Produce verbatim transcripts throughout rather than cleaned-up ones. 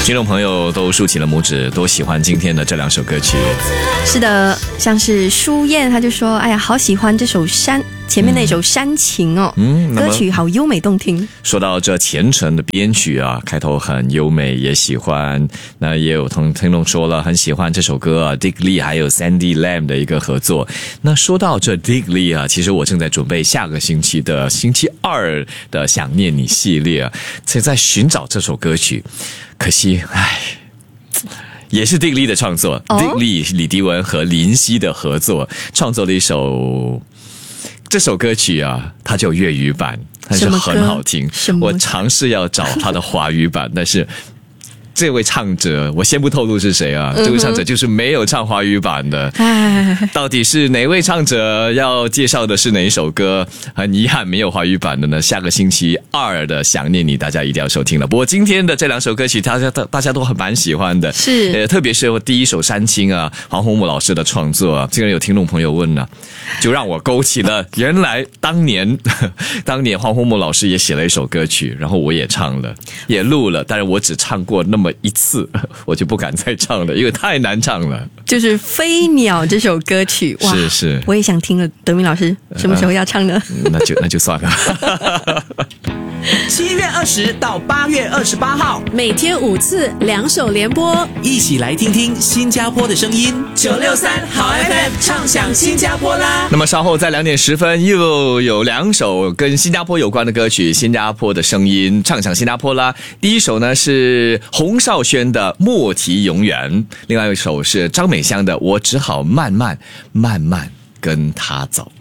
听众朋友都竖起了拇指，都喜欢今天的这两首歌曲。 是的，像是舒燕，他就说：“哎呀，好喜欢这首山。”前面那首《煽情》哦，嗯，歌曲好优美动听。 说到这虔诚的编曲啊，开头很优美，也喜欢。那也有同听众说了，很喜欢这首歌啊 ，Dick Lee 还有 Sandy Lam 的一个合作。那说到这 Dick Lee 啊，其实我正在准备下个星期的星期二的想念你系列啊，在在寻找这首歌曲，可惜，唉。也是 Dick Lee 的创作、oh? Dick Lee 李迪文和林夕的合作创作了一首这首歌曲啊，它叫粤语版，但是很好听。我尝试要找它的华语版，但是这位唱者我先不透露是谁啊、嗯、这位唱者就是没有唱华语版的。到底是哪位唱者？要介绍的是哪一首歌？很遗憾没有华语版的呢，下个星期二的想念你大家一定要收听了。不过今天的这两首歌曲大家大家都很蛮喜欢的， 是呃，特别是第一首《山青》啊，黄宏木老师的创作啊，竟然有听众朋友问了、啊，就让我勾起了原来当年当年黄宏木老师也写了一首歌曲，然后我也唱了也录了，但是我只唱过那么一次，我就不敢再唱了，因为太难唱了。 就是《飞鸟》这首歌曲，哇， 是是， 我也想听了。德明老师什么时候要唱呢？ 呃、那就那就算了。 七月二十到八月二十八号， 每天五次，两首联播， 一起来听听新加坡的声音。九六三好 F M 唱响新加坡啦！ 那么稍后在两点十分又有两首跟新加坡有关的歌曲，新加坡的声音唱响新加坡啦。第一首呢是洪少轩的《莫提永远》，另外一首是张美香的《我只好慢慢慢慢跟他走》。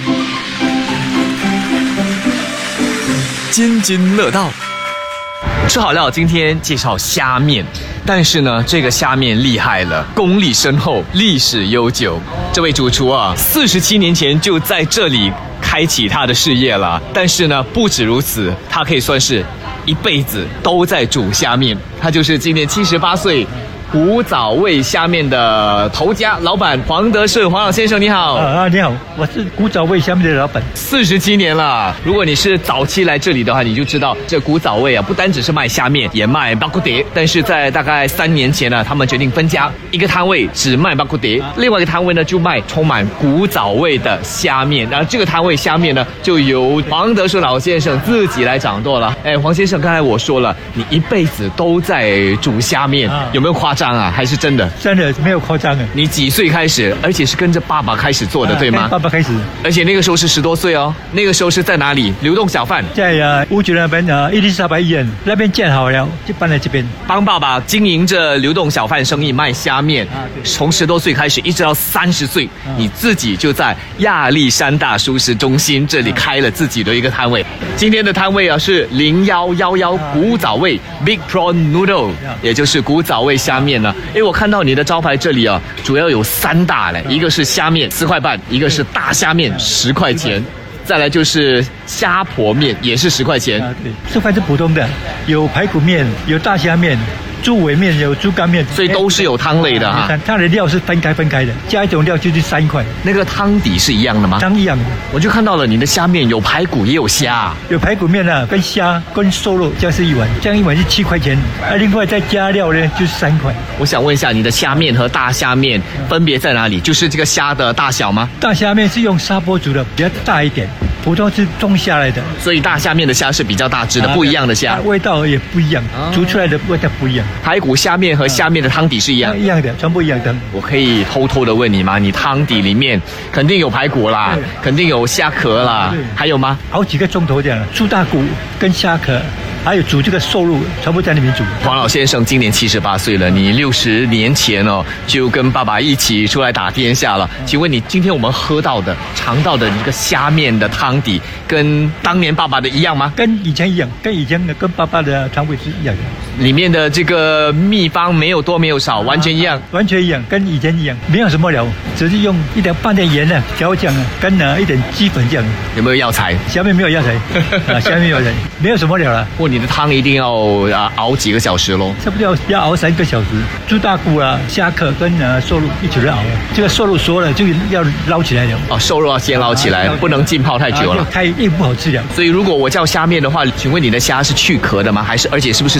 津津乐道，吃好料，今天介绍虾面，但是呢，这个虾面厉害了，功力深厚，历史悠久。这位主厨啊，四十七年前就在这里开启他的事业了。但是呢，不止如此，他可以算是一辈子都在煮虾面。他就是今年七十八岁。古早味虾面的头家老板黄德顺，黄老先生你好。 啊，你好，我是古早味虾面的老板， 四十七年了。如果你是早期来这里的话，你就知道这古早味啊，不单只是卖虾面，也卖巴骨碟。但是在大概三年前呢，他们决定分家，一个摊位只卖巴骨碟，另外一个摊位呢就卖充满古早味的虾面。然后这个摊位虾面呢，就由黄德顺老先生自己来掌舵了。哎，黄先生，刚才我说了，你一辈子都在煮虾面，啊、有没有夸张？啊，还是真的？ 真的没有夸张的。 你几岁开始？而且是跟着爸爸开始做的，啊、对吗？ 爸爸开始， 而且那个时候是十多岁哦。那个时候是在哪里？流动小贩， 在啊乌局那边啊，伊丽莎白医院那边建好了，就搬来这边， 帮爸爸经营着流动小贩生意，卖虾面。啊、从十多岁开始，一直到三十岁，啊、你自己就在亚历山大熟食中心这里开了自己的一个摊位。今天的摊位啊是零幺幺幺古早味 Big Prawn Noodle， 也就是古早味虾面。因为我看到你的招牌这里啊，主要有三大嘞，一个是虾面四块半，一个是大虾面十块钱，再来就是虾婆面也是十块钱。 啊，对，这块是普通的，有排骨面，有大虾面。猪尾面有猪肝面， 所以都是有汤类的哈。 它的料是分开分开的，加一种料就是三块。 那个汤底是一样的吗？ 汤一样的。 我就看到了你的虾面有排骨也有虾， 有排骨面啊，跟虾跟瘦肉这样是一碗，这样一碗是七块钱，啊，另外再加料呢就是三块。 我想问一下，你的虾面和大虾面分别在哪里？就是这个虾的大小吗？ 大虾面是用砂锅煮的，比较大一点。普通是种下来的， 所以大虾面的虾是比较大只的，啊、不一样的虾， 味道也不一样，啊、煮出来的味道不一样。 排骨虾面和虾面的汤底是一样， 啊、一样的，全部一样的。 我可以偷偷的问你吗？你汤底里面肯定有排骨啦，肯定有虾壳啦，还有吗？ 好几个钟头这样，猪大骨跟虾壳。还有煮这个瘦肉，全部在里面煮。 黄老先生今年七十八岁了，你六十年前哦就跟爸爸一起出来打天下了。请问你今天我们喝到的、尝到的一个虾面的汤底，跟当年爸爸的一样吗？ 跟以前一样，跟以前的跟爸爸的汤味是一样的。 里面的这个秘方没有多没有少，完全一样， 啊、完全一样，跟以前一样，没有什么料，只是用一点半点盐啊、调酱啊，跟呢一点鸡粉酱。 有没有药材？ 下面没有药材啊，下面没有药材，没有什么料了。 你的汤一定要啊熬几个小时咯？ 差不多要要熬三个小时。猪大骨啊、虾壳跟呃瘦肉一起来熬。这个瘦肉熟了就要捞起来了。 哦，瘦肉要先捞起来，啊、不能浸泡太久了， 太硬不好吃了。 所以如果我叫虾面的话，请问你的虾是去壳的吗？还是而且是不是整只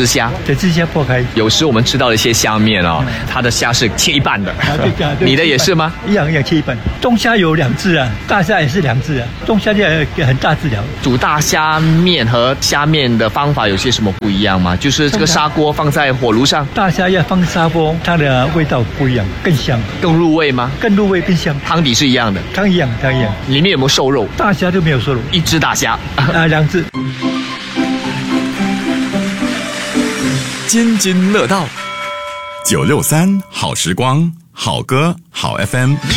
虾， 整只虾剥开。 有时我们吃到的一些虾面哦，它的虾是切一半的， 啊对对对你的也是吗？ 一样一样切一半。中虾有两只啊，大虾也是两只啊。中虾就很大只了。 煮大虾面和虾面的方法有些什么不一样吗？就是这个砂锅放在火炉上， 大虾要放砂锅，它的味道不一样，更香， 更入味吗？ 更入味更香。 汤底是一样的， 汤一样，汤一样。 里面有没有瘦肉？ 大虾就没有瘦肉， 一只大虾啊，两只。 津津乐道，九六三好时光，好歌好 F M。